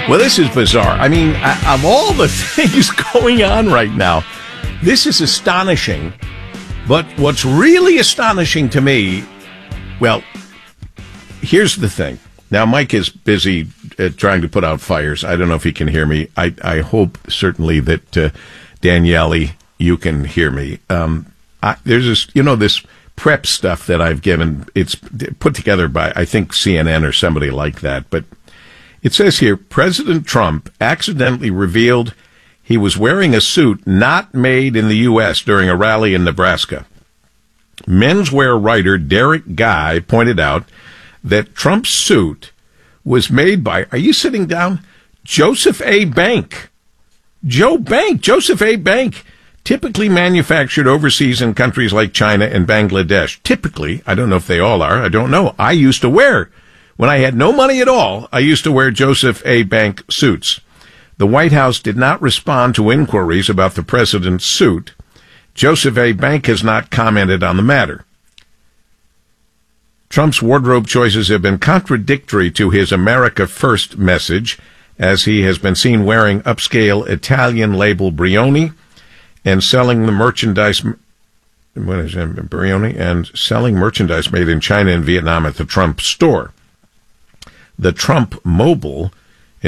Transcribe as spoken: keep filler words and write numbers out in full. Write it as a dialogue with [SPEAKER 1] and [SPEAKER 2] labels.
[SPEAKER 1] Well, this is bizarre. I mean, of all the things going on right now, this is astonishing. But what's really astonishing to me, well, here's the thing. Now, Mike is busy uh, trying to put out fires. I don't know if he can hear me. I, I hope certainly that uh, Daniele, you can hear me. Um, I, there's this, you know, this prep stuff that I've given. It's put together by, I think, C N N or somebody like that. But it says here, President Trump accidentally revealed he was wearing a suit not made in the U S during a rally in Nebraska. Menswear writer Derek Guy pointed out that Trump's suit was made by, are you sitting down? Joseph A. Bank. Joe Bank, Joseph A. Bank, typically manufactured overseas in countries like China and Bangladesh. Typically, I don't know if they all are, I don't know. I used to wear, when I had no money at all, I used to wear Joseph A. Bank suits. The White House did not respond to inquiries about the president's suit. Joseph A. Bank has not commented on the matter. Trump's wardrobe choices have been contradictory to his America First message, as he has been seen wearing upscale Italian label Brioni and selling the merchandise, what is it, Brioni, and selling merchandise made in China and Vietnam at the Trump store. The Trump Mobile